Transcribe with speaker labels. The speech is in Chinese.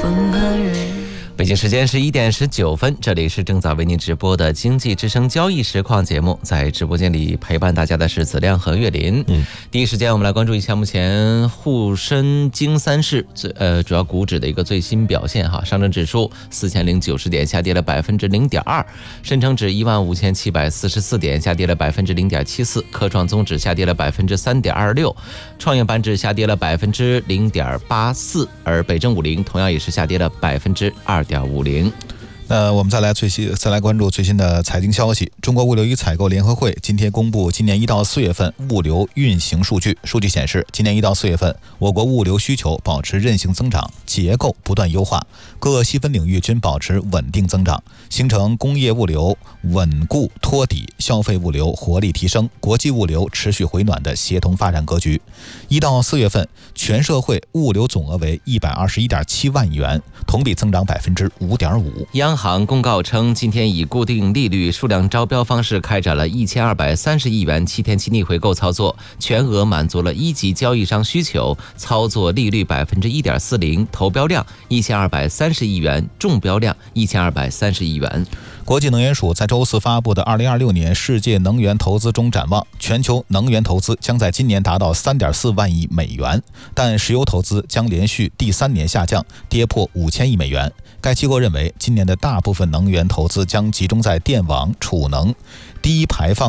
Speaker 1: 风和日。
Speaker 2: 北京时间11点19分，这里是正在为您直播的经济之声交易实况节目，在直播间里陪伴大家的是子亮和岳林。第一时间我们来关注一下目前沪深京三市主要股指的一个最新表现哈。上证指数4090点，下跌了0.2%；深成指15744点，下跌了0.74%；科创综指下跌了3.26%；创业板指下跌了0.84%，而北证50同样也是下跌了2.50%。
Speaker 3: 我们再来关注最新的财经消息。中国物流与采购联合会今天公布今年1到4月份物流运行数据。数据显示，今年1到4月份，我国物流需求保持韧性增长，结构不断优化，各细分领域均保持稳定增长，形成工业物流稳固托底、消费物流活力提升、国际物流持续回暖的协同发展格局。1到4月份，全社会物流总额为121.7万亿元，同比增长5.5%。
Speaker 2: 央行公告称，今天以固定利率数量招标方式开展了1230亿元7天期逆回购操作，全额满足了一级交易商需求，操作利率1.40%，投标量1230亿元，中标量1230亿元。
Speaker 3: 国际能源署在周四发布的2026年世界能源投资中展望，全球能源投资将在今年达到3.4万亿美元，但石油投资将连续第3年下降，跌破5000亿美元。该机构认为，今年的大部分能源投资将集中在电网、储能、低排放